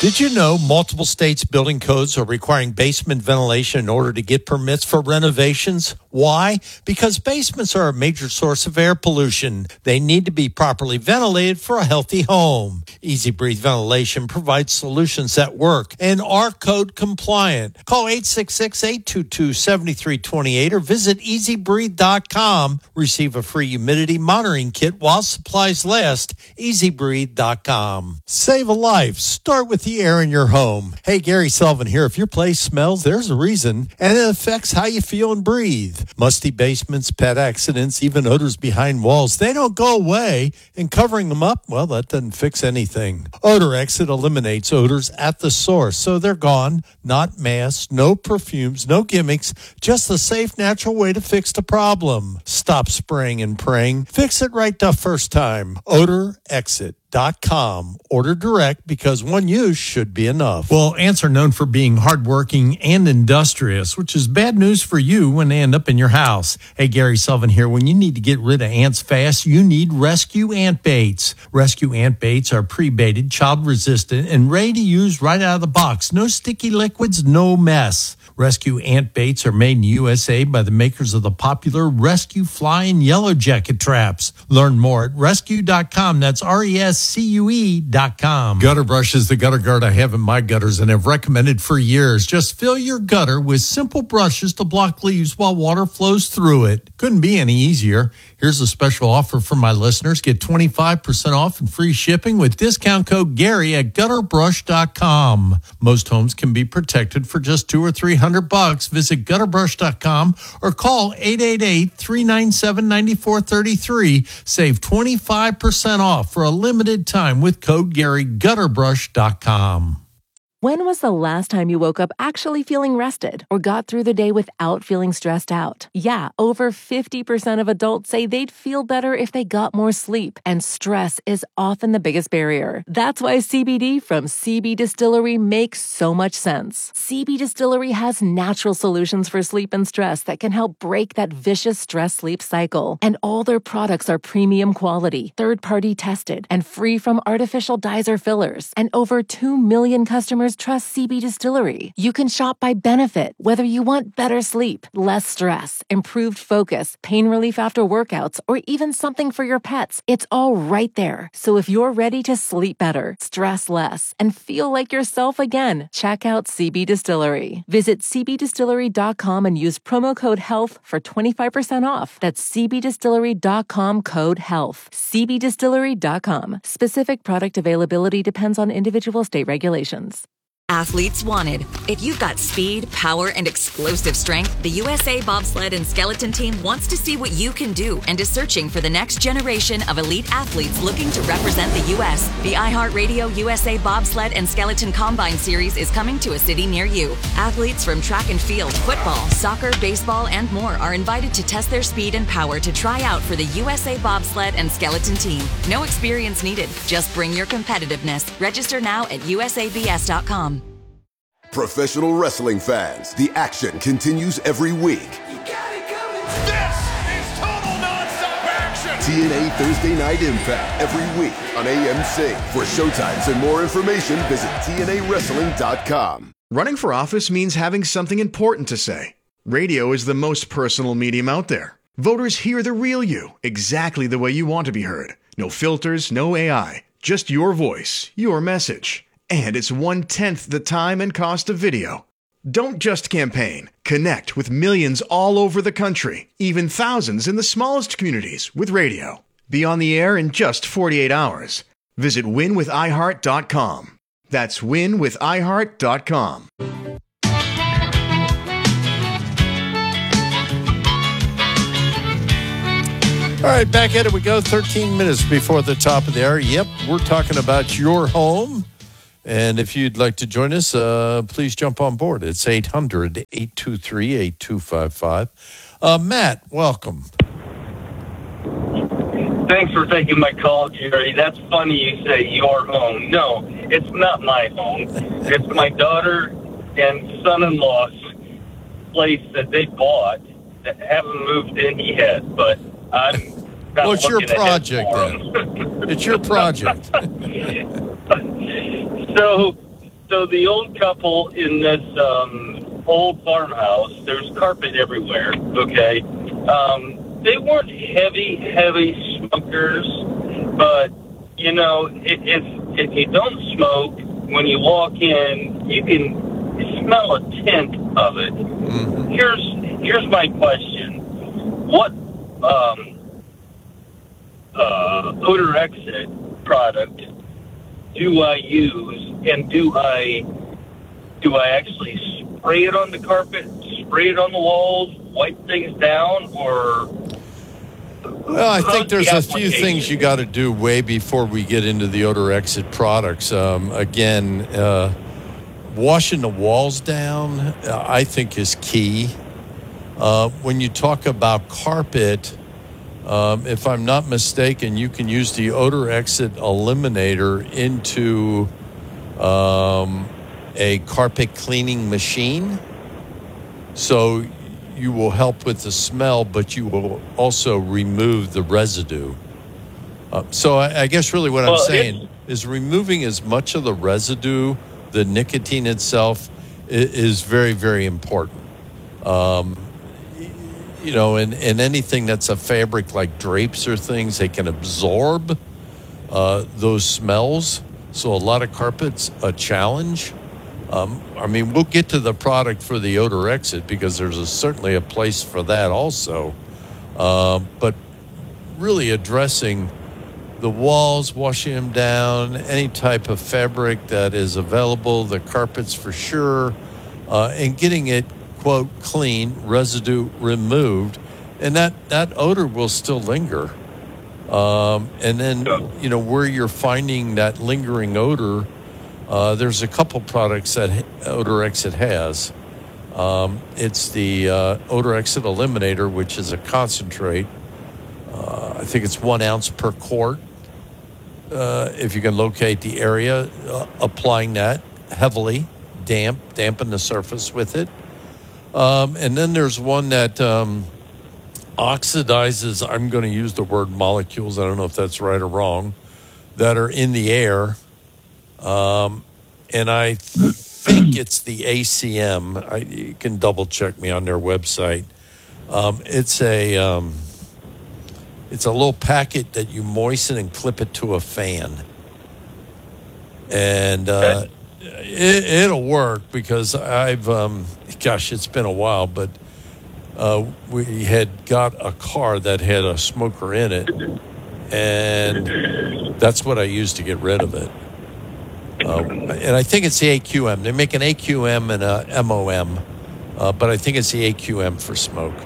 Did you know multiple states' building codes are requiring basement ventilation in order to get permits for renovations? Why? Because basements are a major source of air pollution. They need to be properly ventilated for a healthy home. Easy Breathe Ventilation provides solutions that work and are code compliant. Call 866-822-7328 or visit easybreathe.com. Receive a free humidity monitoring kit while supplies last. easybreathe.com. Save a life. Start with the air in your home. Hey, Gary Sullivan here. If your place smells, there's a reason, and it affects how you feel and breathe. Musty basements, pet accidents, even odors behind walls, they don't go away, and covering them up, well, that doesn't fix anything. Odor Exit eliminates odors at the source, so they're gone. Not masks, no perfumes, no gimmicks, just the safe, natural way to fix the problem. Stop spraying and praying. Fix it right the first time. OdorExit.com. Order direct because one use should be enough. Well, ants are known for being hardworking and industrious, which is bad news for you when they end up in your house. Hey, Gary Sullivan here. When you need to get rid of ants fast, you need Rescue Ant Baits. Rescue Ant Baits are pre-baited, child-resistant, and ready to use right out of the box. No sticky liquids, no mess. Rescue Ant Baits are made in the USA by the makers of the popular Rescue Fly and Yellow Jacket traps. Learn more at rescue.com. That's RESCUE.com. Gutter Brush is the gutter guard I have in my gutters and have recommended for years. Just fill your gutter with simple brushes to block leaves while water flows through it. Couldn't be any easier. Here's a special offer for my listeners. Get 25% off and free shipping with discount code Gary at gutterbrush.com. Most homes can be protected for just $200 or $300. Visit gutterbrush.com or call 888-397-9433. Save 25% off for a limited time with code Gary, gutterbrush.com. When was the last time you woke up actually feeling rested or got through the day without feeling stressed out? Yeah, over 50% of adults say they'd feel better if they got more sleep, and stress is often the biggest barrier. That's why CBD from CB Distillery makes so much sense. CB Distillery has natural solutions for sleep and stress that can help break that vicious stress-sleep cycle. And all their products are premium quality, third-party tested, and free from artificial dyes or fillers. And over 2 million customers trust CB Distillery. You can shop by benefit, whether you want better sleep, less stress, improved focus, pain relief after workouts, or even something for your pets. It's all right there. So if you're ready to sleep better, stress less, and feel like yourself again, check out CB Distillery. Visit cbdistillery.com and use promo code HEALTH for 25% off. That's cbdistillery.com code HEALTH. cbdistillery.com. Specific product availability depends on individual state regulations. Athletes wanted. If you've got speed, power, and explosive strength, the USA Bobsled and Skeleton Team wants to see what you can do and is searching for the next generation of elite athletes looking to represent the U.S. The iHeartRadio USA Bobsled and Skeleton Combine Series is coming to a city near you. Athletes from track and field, football, soccer, baseball, and more are invited to test their speed and power to try out for the USA Bobsled and Skeleton Team. No experience needed. Just bring your competitiveness. Register now at usabs.com. Professional wrestling fans, the action continues every week. You got it coming. This is total nonstop action. TNA Thursday Night Impact every week on AMC. For showtimes and more information, visit TNAWrestling.com. Running for office means having something important to say. Radio is the most personal medium out there. Voters hear the real you, exactly the way you want to be heard. No filters, no AI, just your voice, your message. And it's 1/10 the time and cost of video. Don't just campaign. Connect with millions all over the country, even thousands in the smallest communities with radio. Be on the air in just 48 hours. Visit winwithiheart.com. That's winwithiheart.com. All right, back at it we go. 13 minutes before the top of the hour. Yep, we're talking about your home. And if you'd like to join us, please jump on board. It's 800-823-8255. Matt, welcome. Thanks for taking my call, Jerry. That's funny you say your home. No, it's not my home. It's my daughter and son-in-law's place that they bought that haven't moved in yet, but I'm not. Well, it's your looking project ahead for then. It's your project. So So the old couple in this old farmhouse, there's carpet everywhere, okay? They weren't heavy smokers, but, you know, if you don't smoke, when you walk in, you can smell a tint of it. Mm-hmm. Here's my question. What odor exit product do I use, and do I actually spray it on the carpet, spray it on the walls, wipe things down, or? Well, I think there's a few things you got to do way before we get into the odor exit products. Again, washing the walls down, I think, is key. When you talk about carpet, if I'm not mistaken, you can use the odor exit eliminator into a carpet cleaning machine. So you will help with the smell, but you will also remove the residue. So I guess really what I'm saying is removing as much of the residue, the nicotine itself, is very, very important. You know, and anything that's a fabric like drapes or things, they can absorb those smells. So a lot of carpet's a challenge. I mean, we'll get to the product for the odor exit because there's certainly a place for that also. But really addressing the walls, washing them down, any type of fabric that is available, the carpets for sure, and getting it, quote, clean, residue removed, and that odor will still linger. And then, you know, where you're finding that lingering odor, there's a couple products that Odor Exit has. It's the Odor Exit Eliminator, which is a concentrate. I think it's 1 ounce per quart. If you can locate the area, applying that heavily, dampen the surface with it. And then there's one that oxidizes, I'm going to use the word molecules, I don't know if that's right or wrong, that are in the air. And I think it's the ACM. You can double check me on their website. It's a little packet that you moisten and clip it to a fan. And it'll work because I've, it's been a while, but we had got a car that had a smoker in it, and that's what I used to get rid of it. And I think it's the AQM. They make an AQM and a MOM, but I think it's the AQM for smoke.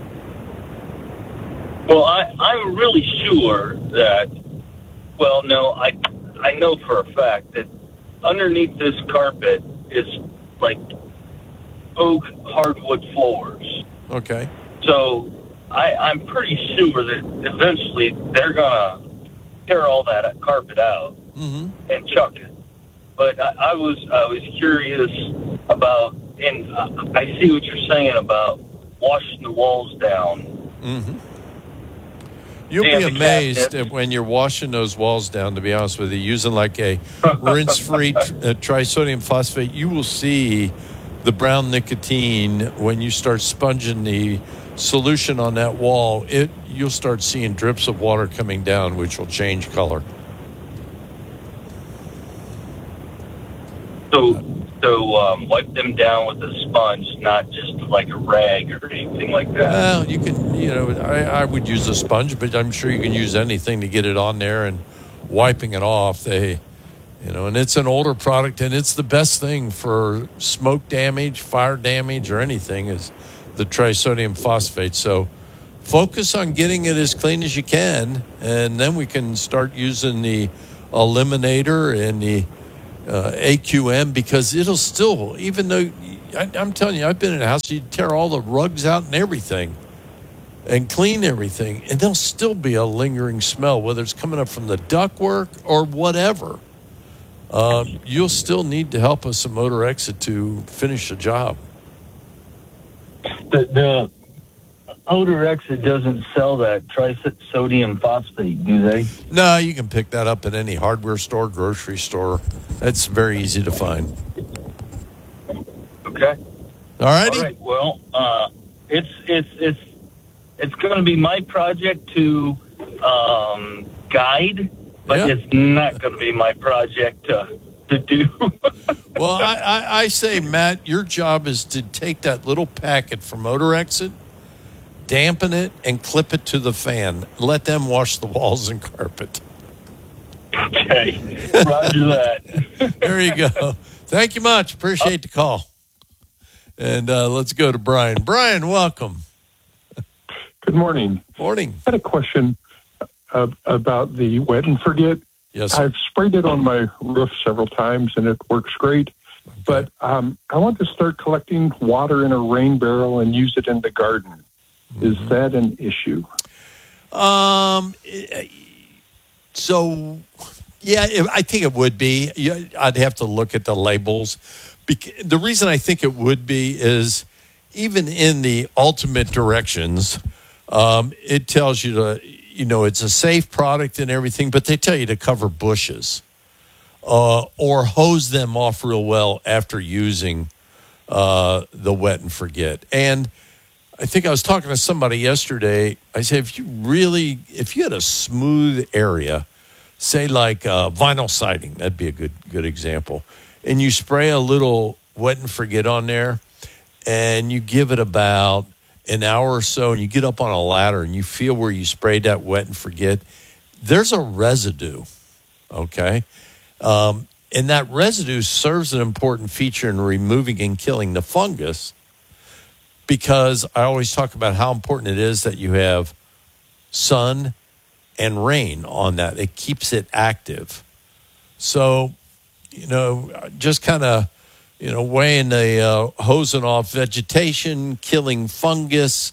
Well, I'm really sure that, well, no, I know for a fact that underneath this carpet is like oak hardwood floors. Okay. So I'm pretty sure that eventually they're going to tear all that carpet out and chuck it. But I was curious about, and I see what you're saying about washing the walls down. Mm-hmm. You'll be amazed at when you're washing those walls down, to be honest with you, using like a rinse-free trisodium phosphate. You will see the brown nicotine when you start sponging the solution on that wall. You'll start seeing drips of water coming down, which will change color. So wipe them down with a sponge, not just like a rag or anything like that. Well, you can, I would use a sponge, but I'm sure you can use anything to get it on there and wiping it off. And it's an older product, and it's the best thing for smoke damage, fire damage, or anything is the trisodium phosphate. So focus on getting it as clean as you can, and then we can start using the eliminator and the AQM, because it'll still, even though I'm telling you, I've been in a house, you tear all the rugs out and everything and clean everything, and there'll still be a lingering smell, whether it's coming up from the ductwork or whatever. You'll still need to help us some Odor Exit to finish the job. The Odor Exit doesn't sell that trisodium phosphate, do they? No, you can pick that up at any hardware store, grocery store. That's very easy to find. Okay. All righty. All right. Well, it's going to be my project to guide, but it's not going to be my project to do. Well, I say, Matt, your job is to take that little packet from Motor Exit, dampen it, and clip it to the fan. Let them wash the walls and carpet. Okay. Roger that. There you go. Thank you much. Appreciate the call. And let's go to Brian. Brian, welcome. Good morning. Morning. I had a question about the wet and forget. Yes, I've sprayed it on my roof several times, and it works great. Okay. But I want to start collecting water in a rain barrel and use it in the garden. Mm-hmm. Is that an issue? So, yeah, I think it would be. I'd have to look at the labels. The reason I think it would be is even in the ultimate directions, it tells you to, it's a safe product and everything, but they tell you to cover bushes or hose them off real well after using the wet and forget. And I think I was talking to somebody yesterday. I said, if you had a smooth area, say like vinyl siding, that'd be a good example, and you spray a little wet and forget on there, and you give it about an hour or so, and you get up on a ladder, and you feel where you sprayed that wet and forget, there's a residue, okay? And that residue serves an important feature in removing and killing the fungus, because I always talk about how important it is that you have sun and rain on that. It keeps it active. So, just kind of, weighing the hosing off vegetation, killing fungus,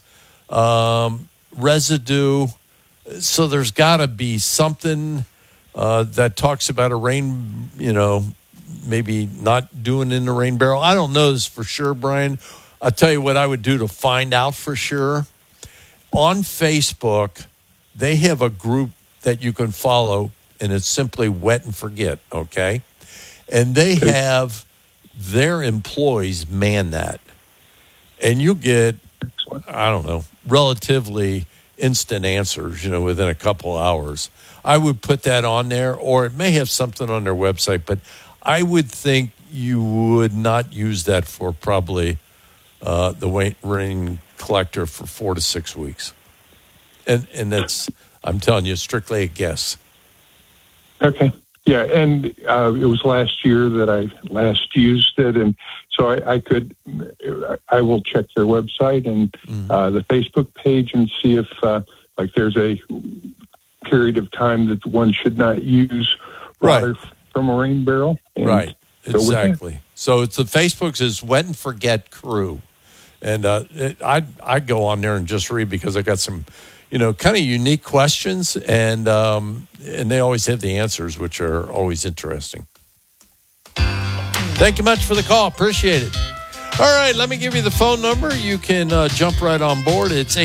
residue. So there's got to be something that talks about a rain, maybe not doing in the rain barrel. I don't know this for sure, Brian. I'll tell you what I would do to find out for sure. On Facebook, they have a group that you can follow, and it's simply Wet and Forget, okay? And they have their employees man that. And you get, I don't know, relatively instant answers, within a couple hours. I would put that on there, or it may have something on their website, but I would think you would not use that for probably the rain collector for 4 to 6 weeks. And that's, I'm telling you, strictly a guess. Okay. Yeah, and it was last year that I last used it, and so I will check their website and the Facebook page and see if there's a period of time that one should not use water from a rain barrel. Right, exactly. So it's the Facebook's is Wet and Forget Crew, and I'd go on there and just read, because I got some kind of unique questions, and they always have the answers, which are always interesting. Thank you much for the call. Appreciate it. All right, let me give you the phone number. You can jump right on board. It's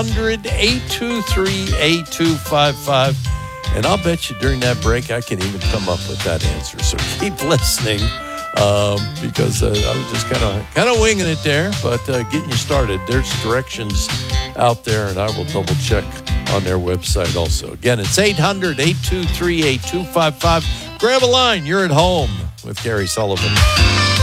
800-823-8255. And I'll bet you during that break, I can even come up with that answer. So keep listening, because I was just kind of winging it there, but getting you started. There's directions out there, and I will double check on their website also. Again, it's 800-823-8255. Grab a line. You're at home with Gary Sullivan.